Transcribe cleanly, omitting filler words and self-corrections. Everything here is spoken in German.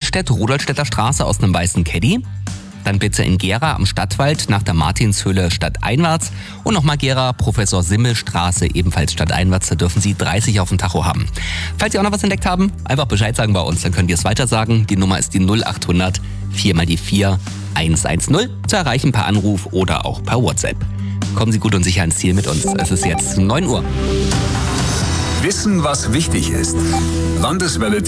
Eichstätt, Rudolstädter Straße aus einem weißen Caddy. Dann bitte in Gera am Stadtwald nach der Martinshöhle stadteinwärts. Und nochmal Gera, Professor Simmel Straße, ebenfalls stadteinwärts. Da dürfen Sie 30 auf dem Tacho haben. Falls Sie auch noch was entdeckt haben, einfach Bescheid sagen bei uns, dann können wir es weiter sagen. Die Nummer ist die 0800 4 mal die 4 110. Zu erreichen per Anruf oder auch per WhatsApp. Kommen Sie gut und sicher ins Ziel mit uns. Es ist jetzt 9 Uhr. Wissen, was wichtig ist. Landeswelle